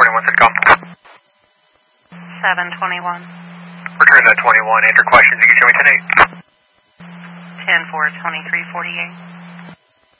reporting, what's it come? 721. Return that 21. Answer questions. You can show me 10-8. 10-4, 2348.